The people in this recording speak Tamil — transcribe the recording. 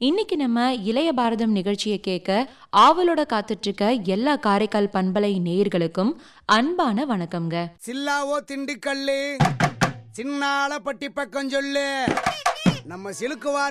இன்னைக்கு நம்ம இளைய பாரதம் நிகழ்ச்சியை கேட்க ஆவலோட காத்துட்டு இருக்க எல்லா காரைக்கால் பண்பலை நேயர்களுக்கும் அன்பான வணக்கம்ங்க. சில்லாவோ திண்டுக்கல்லு சின்னால பட்டி பக்கம் சொல்லு நம்ம சிலுக்குவார்